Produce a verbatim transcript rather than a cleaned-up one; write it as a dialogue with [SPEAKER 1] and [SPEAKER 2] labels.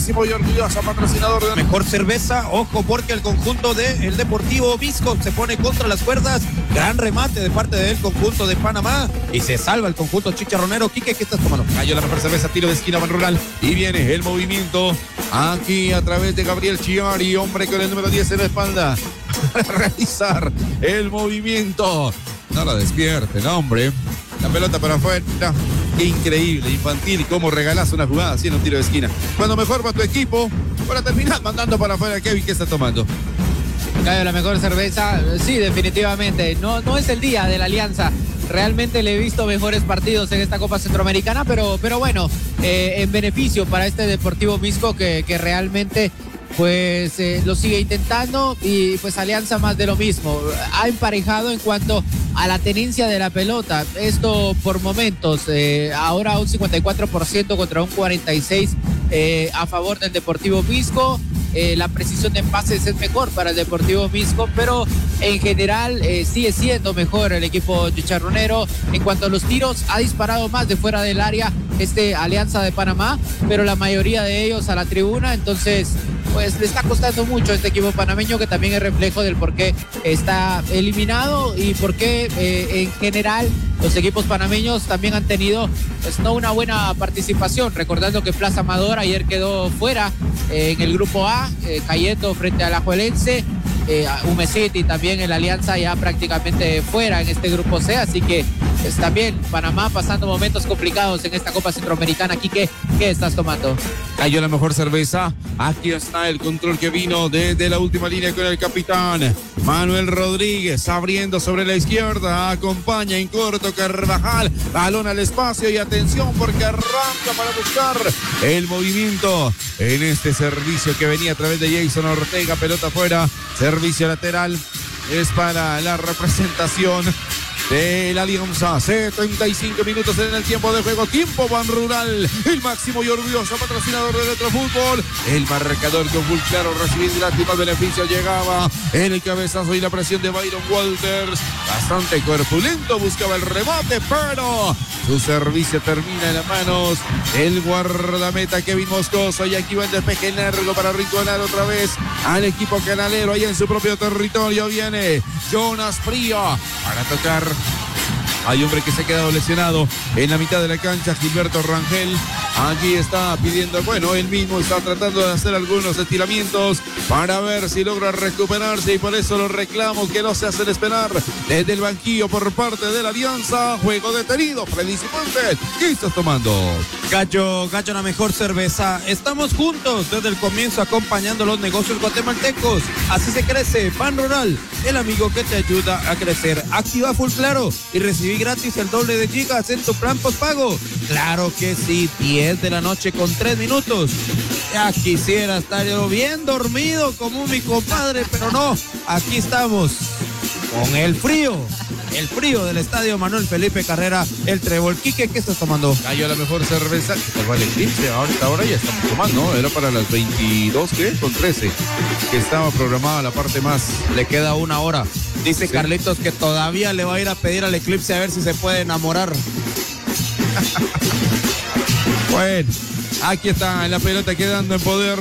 [SPEAKER 1] Y orgulloso patrocinador de
[SPEAKER 2] mejor cerveza. Ojo porque el conjunto del Deportivo Visco se pone contra las cuerdas. Gran remate de parte del conjunto de Panamá y se salva el conjunto chicharronero. Quique, ¿qué estás tomando?
[SPEAKER 1] Cayó la mejor cerveza, tiro de esquina, Ban Rural. Y viene el movimiento aquí a través de Gabriel Chiari, hombre con el número diez en la espalda, para realizar el movimiento. No la despierten, hombre. La pelota para afuera. Increíble, infantil, cómo regalás una jugada así en un tiro de esquina. Cuando mejor va tu equipo, para terminar mandando para afuera. Kevin, ¿qué está tomando?
[SPEAKER 3] Cayo, la mejor cerveza, sí, definitivamente. No, no es el día de la Alianza. Realmente le he visto mejores partidos en esta Copa Centroamericana, pero, pero bueno, eh, en beneficio para este Deportivo Visco que, que realmente pues eh, lo sigue intentando y pues Alianza más de lo mismo. Ha emparejado en cuanto a la tenencia de la pelota. Esto por momentos, eh, ahora un cincuenta y cuatro por ciento contra un cuarenta y seis por ciento eh, a favor del Deportivo Visco. Eh, la precisión de pases es mejor para el Deportivo Visco, pero en general eh, sigue siendo mejor el equipo chicharronero. En cuanto a los tiros, ha disparado más de fuera del área este Alianza de Panamá, pero la mayoría de ellos a la tribuna. Entonces pues le está costando mucho a este equipo panameño, que también es reflejo del por qué está eliminado y por qué eh, en general los equipos panameños también han tenido pues no una buena participación, recordando que Plaza Amador ayer quedó fuera eh, en el grupo A, eh, cayendo frente al Alajuelense. Eh, Umecity también en la Alianza ya prácticamente fuera en este grupo C, así que pues, también Panamá pasando momentos complicados en esta Copa Centroamericana. Aquí, ¿qué, qué estás tomando?
[SPEAKER 1] Cayó la mejor cerveza. Aquí está el control que vino desde la última línea con el capitán Manuel Rodríguez, abriendo sobre la izquierda, acompaña en corto Carvajal, balón al espacio y atención porque arranca para buscar el movimiento en este servicio que venía a través de Jason Ortega, pelota afuera, servicio lateral, es para la representación de la Alianza. setenta y cinco minutos en el tiempo de juego. Tiempo Ban Rural, el máximo y orgulloso patrocinador de nuestro fútbol. El marcador con full claro, recibir gratis, más beneficio llegaba en el cabezazo y la presión de Byron Walters. Bastante corpulento, buscaba el remate, pero su servicio termina en las manos el guardameta Kevin Moscoso. Y aquí va el despeje largo para rinconar otra vez al equipo canalero. Ahí en su propio territorio viene Jonas Frío para tocar. Hay hombre que se ha quedado lesionado en la mitad de la cancha, Gilberto Rangel. Aquí está pidiendo, bueno, él mismo está tratando de hacer algunos estiramientos para ver si logra recuperarse, y por eso los reclamos que no se hacen esperar desde el banquillo por parte de la Alianza. Juego detenido, Freddy Cifuentes. ¿Qué estás tomando?
[SPEAKER 2] Gallo, Gallo, la mejor cerveza. Estamos juntos desde el comienzo acompañando los negocios guatemaltecos. Así se crece. Ban Rural, el amigo que te ayuda a crecer. Activa Full Claro y recibí gratis el doble de gigas en tu plan postpago. Claro que sí, diez de la noche con tres minutos. Ya quisiera estar yo bien dormido como mi compadre, pero no, aquí estamos con el frío. El frío del estadio Manuel Felipe Carrera, el Trébol. Quique, ¿qué estás tomando?
[SPEAKER 1] Cayó la mejor cerveza. ¿Qué vale eclipse? Ahorita ahora ya estamos tomando, ¿no? Era para las veintidós, ¿qué? Con trece. Que estaba programada la parte más.
[SPEAKER 2] Le queda una hora. Dice
[SPEAKER 1] sí.
[SPEAKER 2] Carlitos que todavía le va a ir a pedir al eclipse a ver si se puede enamorar.
[SPEAKER 1] Bueno, aquí está la pelota quedando en poder